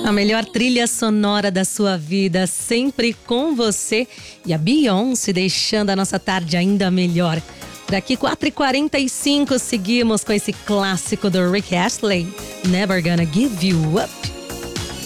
A melhor trilha sonora da sua vida, sempre com você. E a Beyoncé deixando a nossa tarde ainda melhor. Daqui 4h45 seguimos com esse clássico do Rick Astley, Never Gonna Give You Up.